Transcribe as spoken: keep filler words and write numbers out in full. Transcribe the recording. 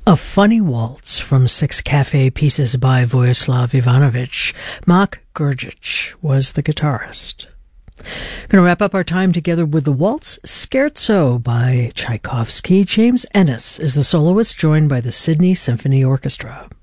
A Funny Waltz from Six Cafe Pieces by Vojislav Ivanovic. Mark Gurgic was the guitarist. Going to wrap up our time together with the waltz Scherzo by Tchaikovsky. James Ennis is the soloist, joined by the Sydney Symphony Orchestra.